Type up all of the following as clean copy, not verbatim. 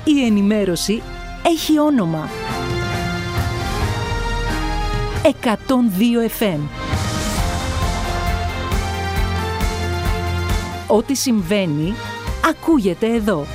Η ενημέρωση έχει όνομα. 102 FM. Ό,τι συμβαίνει, ακούγεται εδώ.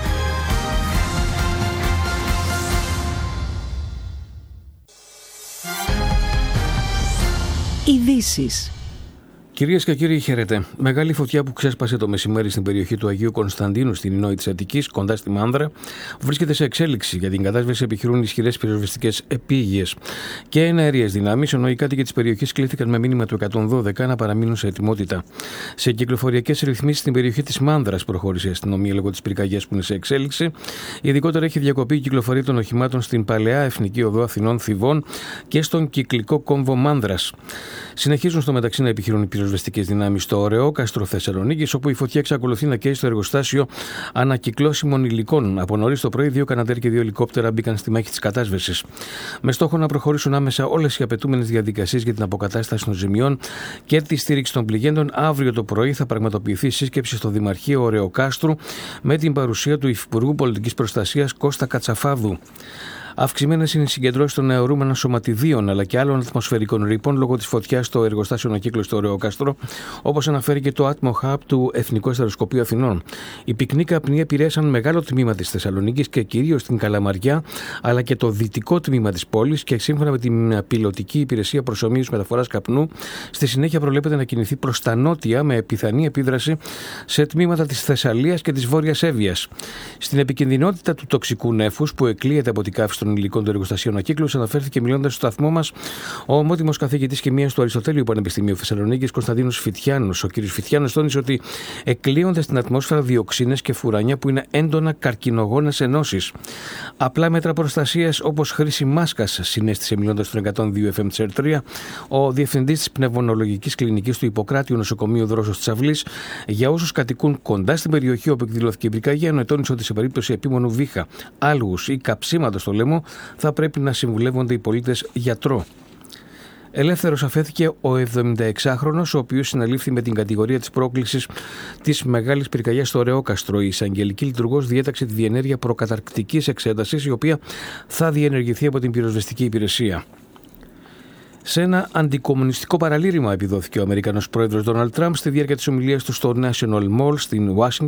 Ειδήσεις. Κυρίες και κύριοι, χαίρετε. Μεγάλη φωτιά που ξέσπασε το μεσημέρι στην περιοχή του Αγίου Κωνσταντίνου, στην Ινόη της Αττικής, κοντά στη Μάνδρα, βρίσκεται σε εξέλιξη. Για την κατάσβεση επιχειρούν ισχυρές πυροσβεστικές επίγειες και εναέριες δυνάμεις, ενώ οι κάτοικοι της περιοχής κλήθηκαν με μήνυμα του 112 να παραμείνουν σε ετοιμότητα. Σε κυκλοφοριακές ρυθμίσεις στην περιοχή της Μάνδρας προχώρησε η αστυνομία λόγω της πυρκαγιάς που είναι σε εξέλιξη. Ειδικότερα έχει διακοπεί η κυκλοφορία των οχημάτων στην Παλαιά Εθνική Οδό Αθηνών Θηβών και στον κυκλικό κόμβο Μάνδρας. Συνεχίζουν στο μεταξύ να επιχειρούν οι πυροσβεστικές δυνάμεις στο Ωρεόκαστρο Θεσσαλονίκης, όπου η φωτιά εξακολουθεί να καίει στο εργοστάσιο ανακυκλώσιμων υλικών. Από νωρίς το πρωί, 2 καναντέρ και 2 ελικόπτερα μπήκαν στη μάχη της κατάσβεσης. Με στόχο να προχωρήσουν άμεσα όλες οι απαιτούμενες διαδικασίες για την αποκατάσταση των ζημιών και τη στήριξη των πληγέντων, αύριο το πρωί θα πραγματοποιηθεί σύσκεψη στο Δημαρχείο Ωρεοκάστρου με την παρουσία του Υφυπουργού Πολιτικής Προστασίας Κώστα Κατσαφάδου. Αυξημένες είναι οι συγκεντρώσεις των αιωρούμενων σωματιδίων αλλά και άλλων ατμοσφαιρικών ρήπων λόγω της φωτιάς στο εργοστάσιο ανακύκλωσης στο Ωρεόκαστρο, όπως αναφέρει και το Atmo Hub του Εθνικού Αστεροσκοπείου Αθηνών. Οι πυκνοί καπνοί επηρέασαν μεγάλο τμήμα της Θεσσαλονίκης και κυρίως την Καλαμαριά, αλλά και το δυτικό τμήμα της πόλης, και σύμφωνα με την πιλωτική υπηρεσία προσομοίωσης μεταφοράς καπνού, στη συνέχεια προβλέπεται να κινηθεί προς τα νότια με πιθανή επίδραση σε τμήματα της Θεσσαλίας και της Βόρειας Εύβοιας. Στην επικινδυνότητα του τοξικού νέφους που εκλείεται από την καύση των υλικών του εργοστασίου ανακύκλωσης, αναφέρθηκε μιλώντας στο σταθμό μας ο ομότιμος καθηγητής χημείας του Αριστοτέλειου Πανεπιστημίου Θεσσαλονίκης, Κωνσταντίνος Φυτιάνος. Ο κ. Φυτιάνος τόνισε ότι εκλείονται στην ατμόσφαιρα διοξίνες και φουράνια που είναι έντονα καρκινογόνες ενώσεις. Απλά μέτρα προστασίας όπως χρήση μάσκας, συνέστησε μιλώντας στον 102 FM της ΕΡΤ3 ο διευθυντής της πνευμονολογικής κλινικής του Ιπποκράτειου Νοσοκομείου Δρόσος της Αυλής για όσους κατοικούν κοντά στην περιοχή όπου εκδηλώθηκε η πυρκαγιά, ενώ τόνισε ότι σε περίπτωση επίμονου βήχα, άλγους ή καψίματος στο λαιμό θα πρέπει να συμβουλεύονται οι πολίτες γιατρό. Ελεύθερος αφέθηκε ο 76χρονος, ο οποίος συναλήφθη με την κατηγορία της πρόκλησης της μεγάλης πυρκαγιάς στο Ωρεόκαστρο. Η εισαγγελική λειτουργός διέταξε τη διενέργεια προκαταρκτικής εξέτασης, η οποία θα διενεργηθεί από την πυροσβεστική υπηρεσία. Σε ένα αντικομμουνιστικό παραλήρημα επιδόθηκε ο Αμερικανός πρόεδρος Ντόναλντ Τραμπ στη διάρκεια της ομιλίας του στο National Mall στην Ουάσιγκτον